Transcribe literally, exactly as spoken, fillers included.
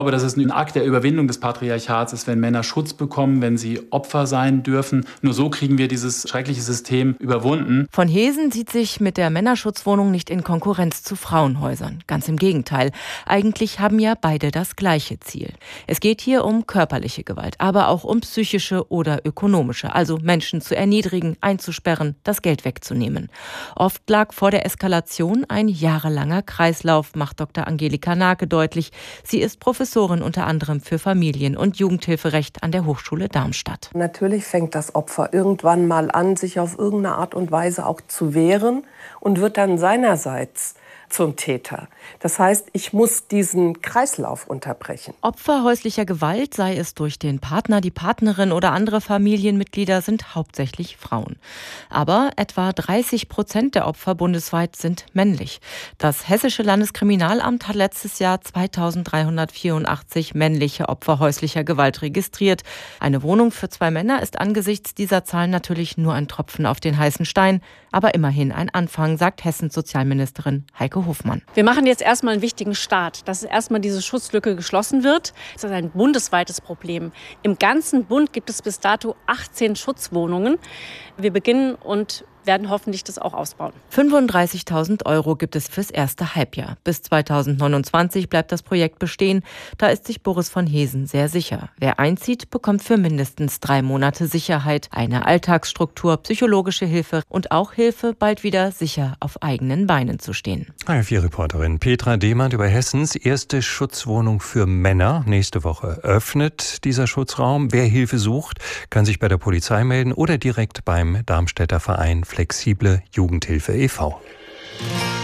Aber dass es ein Akt der Überwindung des Patriarchats ist, wenn Männer Schutz bekommen, wenn sie Opfer sein dürfen. Nur so kriegen wir dieses schreckliche System überwunden. Von Hesen sieht sich mit der Männerschutzwohnung nicht in Konkurrenz zu Frauenhäusern. Ganz im Gegenteil. Eigentlich haben ja beide das gleiche Ziel. Es geht hier um körperliche Gewalt, aber auch um psychische oder ökonomische. Also Menschen zu erniedrigen, einzusperren, das Geld wegzunehmen. Oft lag vor der Eskalation ein jahrelanger Kreislauf, macht Doktor Angelika Nake deutlich. Sie ist Professorin unter anderem für Familien- und Jugendhilferecht an der Hochschule Darmstadt. Natürlich fängt das Opfer irgendwann mal an, sich auf irgendeine Art und Weise auch zu wehren und wird dann seinerseits zum Täter. Das heißt, ich muss diesen Kreislauf unterbrechen. Opfer häuslicher Gewalt, sei es durch den Partner, die Partnerin oder andere Familienmitglieder, sind hauptsächlich Frauen. Aber etwa dreißig Prozent der Opfer bundesweit sind männlich. Das Hessische Landeskriminalamt hat letztes Jahr zweitausenddreihundertvierundachtzig männliche Opfer häuslicher Gewalt registriert. Eine Wohnung für zwei Männer ist angesichts dieser Zahlen natürlich nur ein Tropfen auf den heißen Stein, aber immerhin ein Anfang, sagt Hessens Sozialministerin Heike Hofmann. Wir machen jetzt erstmal einen wichtigen Start, dass erstmal diese Schutzlücke geschlossen wird. Das ist ein bundesweites Problem. Im ganzen Bund gibt es bis dato achtzehn Schutzwohnungen. Wir beginnen und werden hoffentlich das auch ausbauen. fünfunddreißigtausend Euro gibt es fürs erste Halbjahr. Bis zweitausendneunundzwanzig bleibt das Projekt bestehen. Da ist sich Boris von Hesen sehr sicher. Wer einzieht, bekommt für mindestens drei Monate Sicherheit, eine Alltagsstruktur, psychologische Hilfe und auch Hilfe, bald wieder sicher auf eigenen Beinen zu stehen. H F vier-Reporterin Petra Demand über Hessens erste Schutzwohnung für Männer. Nächste Woche öffnet dieser Schutzraum. Wer Hilfe sucht, kann sich bei der Polizei melden oder direkt beim Darmstädter Verein Flexible Jugendhilfe e V